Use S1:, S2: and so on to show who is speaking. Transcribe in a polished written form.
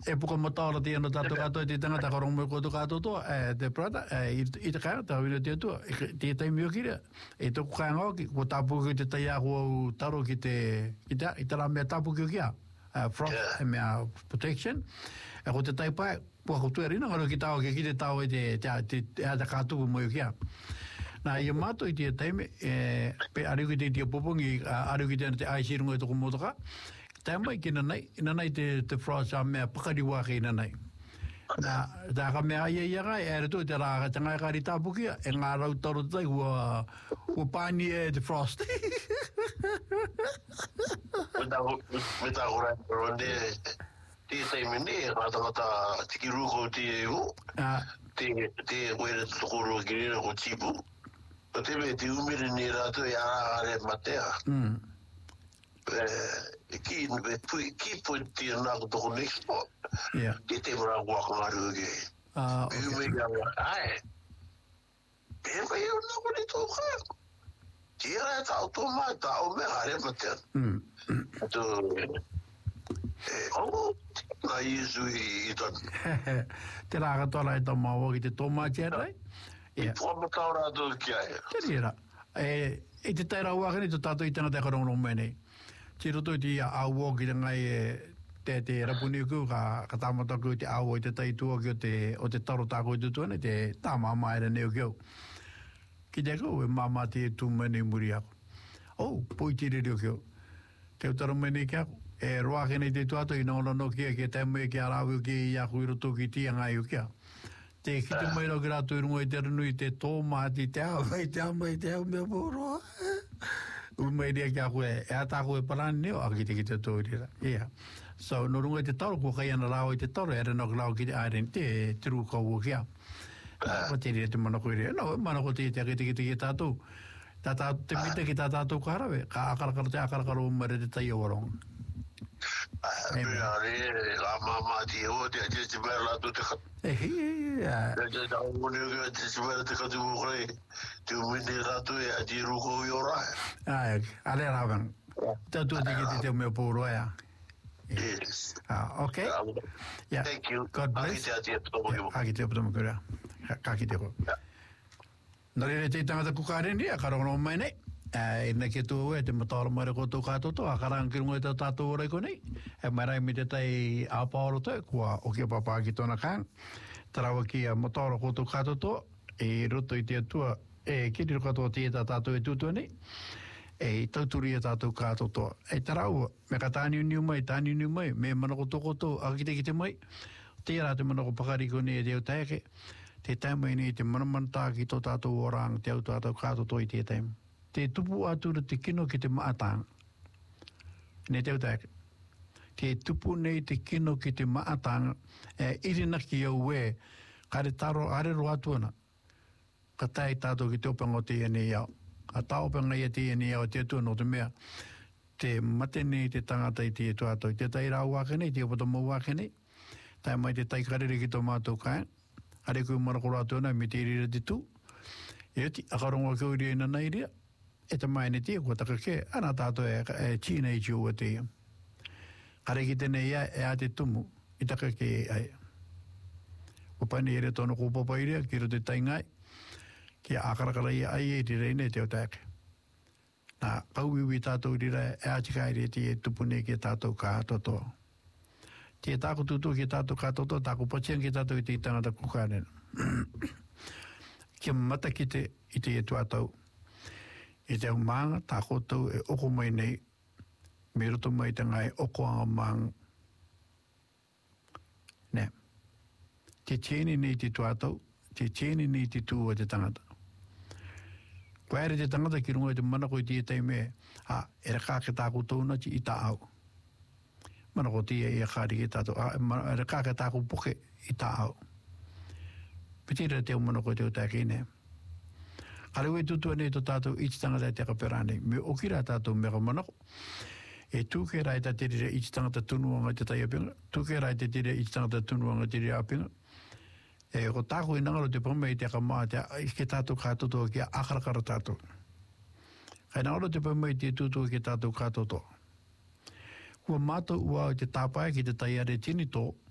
S1: e puka mataora te ana tātou katoa te tangata karong mo koto katoa te prata I te kaya tau ina te atua te taimio kira e toku kaya ngau ki ko tapu ki te tai ahu au taro ki te la mea tapu ki o kia frost mea protection e ko te tai pai pua koutua rina ngaro ki tau ki te tau e te katuku mo o kia na ia mato I te taime pe ariu ki te popongi ariu ki te aisirunga e toko motoka Tama ki ina nei te frost a mea pakariwa ki ina nei. Na ka mea ia kai e reto te rā tanga kari tāpukia e ngā rau taro tai hua pāni e te frost.
S2: Meta ora ronde te taime ne ngā tangata tiki ruko te u te koere tukoro ki rira ko tipu. Te me te umiri ni rato e ara matea. Ki pui tia nā ko toko next spot. Ki te mara waka maru ke. Me ai. Pēmai e una kone tō kā. Tira e tau tō mai tau me hare matea. Nā Iesu I tonu.
S1: Te rāga tōra e tō maua ki te tō mai tia rai?
S2: I pua matau rātou ki ai.
S1: Te rira. E te taira waka ni tō tātou I tanga te karongo mai nei. Te roto I te aua ki te ngai te rapuni ku ka tāmata ku te aua I te taitua ki o te taro tāko I te tuane te tāma maere neo ki au. Ki te kau e māma te tūmene muri ako. Pui te reo ki au. Te utaro mene ki ako. E roa kene te tuato I nōnono kia ki te mui ki a rāwio ki I aku I roto ki tia ngai u kia. Te ki te mai rau ki rātu I rungo I te ranu I te tōmati te au mea pōroa. Umeiria ki a koe, e ata koe parani neo, a ki te tōrira. So, no runga I te taro, ko kai ana rao I te taro, e rena ko rao ki te airen, te tiru kau o kia. Ko te rea te mana koe rea. No, mana ko te ki tātou. Te mita ki tā tātou karawe, ka akarakaro te akarakaro umare te tai awarong.
S2: Mea re, la mama ti o, te mera la tu te katu. Te tau mone o kia, te mera te katu o kore, te umene ratu e a ti ruko I ora.
S1: Ale rawang. Tatu te mea pōroa ya.
S2: Yes.
S1: Okay.
S2: Thank you.
S1: God bless. Aki te aputomo kura. Kaki te ko. Nare te tangata kukareni, a karongo mai nei. Ina ke tō e te matara mai ko tō kātoto, a karang ki rungo I tā tātou orai ko nei. E mai rai me te tai āpaoro toi, kua o kia papa ki tōna kāng. Tarawa ki a matara ko tō kātoto, e roto I te atua, e kiri katoa te tā tātou e tūtua nei. E tauturi e tātou kātoto. E tarawa, me ka tāni uniu mai, me mana ko tōkoto, a ki te mai. Te rā te mana ko pakari ko nei e te au taeke. Te taimai nei te manamanta ki tō tātou orang, te au tātou kātoto I te taimai. Te tupu atura te kino ki te maatanga. Ne te utake. Te tupu nei te kino ki te maatanga. Irina ki au e, kare taro arero atuana. Ka tai tātou ki te opanga o te iani iau. Ka tā opanga I te iani iau te atuana o te mea. Te mate nei te tangata I te tuatou. Te tai rā wake nei, te opatamo wake nei. Tai mai te tai karere ki tō mātou kain. Are kui marakoro atuana, me te irira te tū. E ati, akarongo ki uri ina nei ria. E te mai ne te kua taka ke, ana tātou e teenage o te ia. Kare ki tēnei ia e a te tumu, I taka ke ai. O pane ere tono ko papa iria, ki ro te taingai, ki a akarakara ia ai e te reine te o tāke. Nā, kauiwi tātou rira e a tika ere te e tupune ki tātou ka toto. Te tāko tutu ki tātou ka toto, tāko pachian ki tātou I te tangata kukaren. Kia mata ki te I te e tuatau. I te umanga, tā koutou e oko mai nei, me roto mai te ngai oko anga maanga. Ne. Te tieni nei te tuatau, te tieni nei te tūua te tangata. Ko ere te tangata ki rungo I te manako I te teime, ere kāke tā koutou na ti I tā au. Manako tia I a kāri ki tātou, ere kāke tā kou poke I tā au. Petira te manako te o tā ki ne. Kare ue tutua nei to tātou iti tangata te kaperane. Me okira tātou mega manako. E tūke rai ta te rira iti tangata tunuanga te tai apinga. Tūke rai te rira iti tangata tunuanga te rira apinga. E ko tāko I nangaro te pamei te kamaa te ke tātou kātoto ki a akarakara tātou. Kai nangaro te pamei te tūtua ki tātou kātoto. Kua mātou ua o te tāpai ki te tai are tinito,